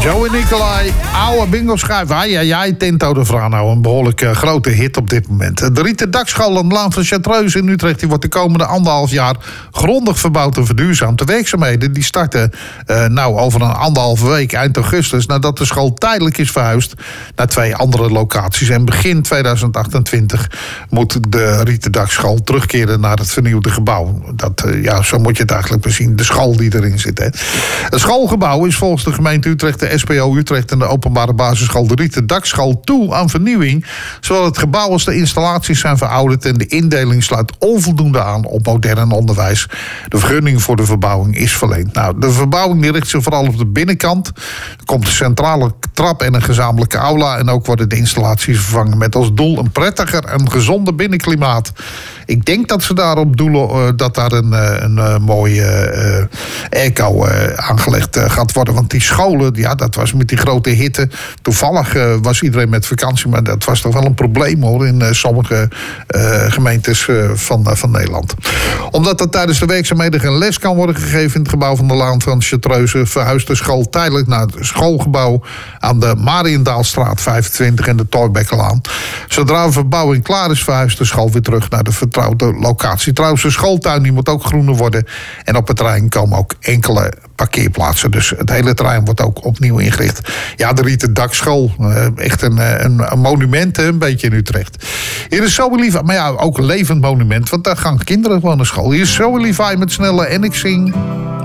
Joey Nicolai, oude bingo-schuif. Tinto de Vrano, een behoorlijk grote hit op dit moment. De Rieten Dakschool aan de Laan van Chartreuse in Utrecht... die wordt de komende 1,5 jaar grondig verbouwd en verduurzaamd. De werkzaamheden die starten over een 1,5 week, eind augustus... nadat de school tijdelijk is verhuisd naar 2 andere locaties. En begin 2028 moet de Rieten Dakschool terugkeren naar het vernieuwde gebouw. Zo moet je het eigenlijk bezien, de school die erin zit. Hè. Het schoolgebouw is volgens de gemeente Utrecht, de SPO Utrecht en de openbare basisschool de Rieten Dakschool toe aan vernieuwing. Zowel het gebouw als de installaties zijn verouderd en de indeling sluit onvoldoende aan op modern onderwijs. De vergunning voor de verbouwing is verleend. De verbouwing die richt zich vooral op de binnenkant. Er komt een centrale trap en een gezamenlijke aula en ook worden de installaties vervangen met als doel een prettiger en gezonder binnenklimaat. Ik denk dat ze daarop doelen dat daar een mooie airco aangelegd gaat worden. Want die scholen, dat was met die grote hitte. Toevallig was iedereen met vakantie, maar dat was toch wel een probleem hoor in sommige gemeentes van Nederland. Omdat er tijdens de werkzaamheden geen les kan worden gegeven in het gebouw van de Laan van Chartreuse, verhuist de school tijdelijk naar het schoolgebouw aan de Mariendaalstraat 25 en de Torbekkelaan. Zodra de verbouwing klaar is, verhuist de school weer terug naar de vertrouwde locatie. Trouwens, de schooltuin die moet ook groener worden. En op het terrein komen ook enkele parkeerplaatsen. Dus het hele terrein wordt ook opnieuw ingericht. Ja, de Rieten Dakschool. Echt een monument, een beetje in Utrecht. Hier is Zoe Levi, maar ja, ook een levend monument. Want daar gaan kinderen gewoon naar school. Hier is Zoe Levi met Snelle en ik zing...